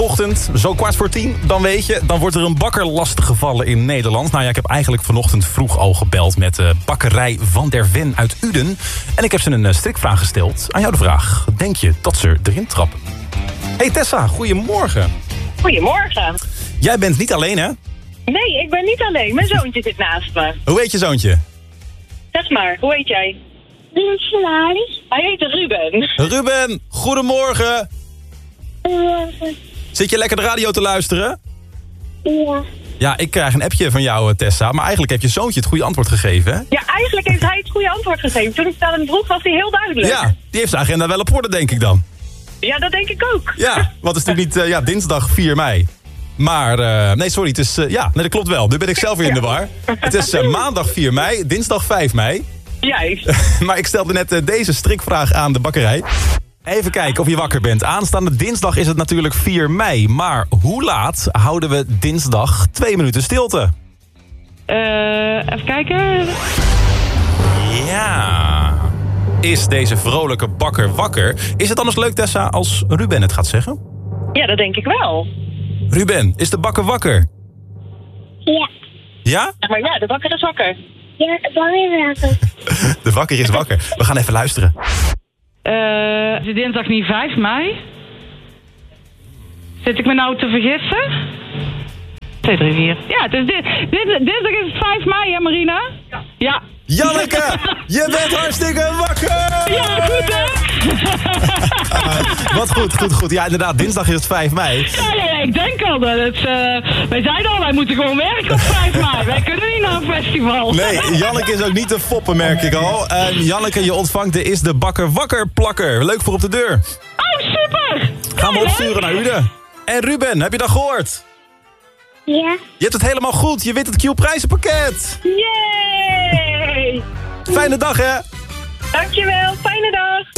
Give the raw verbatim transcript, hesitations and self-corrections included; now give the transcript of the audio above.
Ochtend, zo kwart voor tien, dan weet je, dan wordt er een bakker lastiggevallen in Nederland. Nou ja, ik heb eigenlijk vanochtend vroeg al gebeld met de bakkerij Van der Ven uit Uden. En ik heb ze een uh, strikvraag gesteld. Aan jou de vraag, denk je dat ze erin trappen? Hey Tessa, goedemorgen. Goedemorgen. Jij bent niet alleen, hè? Nee, ik ben niet alleen. Mijn zoontje zit naast me. Hoe heet je zoontje? Zeg maar, hoe heet jij? Ruben. Hij heet Ruben. Ruben, goedemorgen. Goedemorgen. Zit je lekker de radio te luisteren? Ja. Ja, ik krijg een appje van jou, Tessa. Maar eigenlijk heb je zoontje het goede antwoord gegeven, hè? Ja, eigenlijk heeft hij het goede antwoord gegeven. Toen ik het aan hem vroeg, was hij heel duidelijk. Ja, die heeft zijn agenda wel op orde, denk ik dan. Ja, dat denk ik ook. Ja, want het is natuurlijk niet uh, ja, dinsdag vier mei. Maar, uh, nee, sorry, het is, uh, ja, nee, dat klopt wel. Nu ben ik zelf weer in de war. Het is uh, maandag vier mei, dinsdag vijf mei. Juist. Maar ik stelde net uh, deze strikvraag aan de bakkerij. Even kijken of je wakker bent. Aanstaande dinsdag is het natuurlijk vier mei. Maar hoe laat houden we dinsdag twee minuten stilte? Uh, even kijken. Ja. Is deze vrolijke bakker wakker? Is het anders leuk, Tessa, als Ruben het gaat zeggen? Ja, dat denk ik wel. Ruben, is de bakker wakker? Ja. Ja? Maar ja, de bakker is wakker. Ja, dan weer wakker. De bakker is wakker. We gaan even luisteren. Uh, is het dinsdag niet vijf mei? Zit ik me nou te vergissen? twee, drie, vier. Ja, het is dit, dit, dinsdag is het vijf mei, hè Marina? Ja. Ja. Janneke, je bent hartstikke wakker! Ja, goed hè? uh, wat goed, goed, goed. Ja, inderdaad, dinsdag is het vijf mei. Ja, ja, ja ik denk al dat het... Uh, wij zeiden al, wij moeten gewoon werken op vijf mei. Wij kunnen niet naar een festival. Nee, Janneke is ook niet te foppen, merk ik al. Uh, Janneke, je ontvangt de Is de Bakker Wakker plakker. Leuk voor op de deur. Oh, super! Gaan we opsturen naar Uden. En Ruben, heb je dat gehoord? Ja. Je hebt het helemaal goed. Je wint het Q-prijzenpakket. Yay! Fijne dag, hè? Dankjewel, fijne dag.